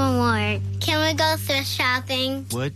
for more. Can we go thrift shopping? What?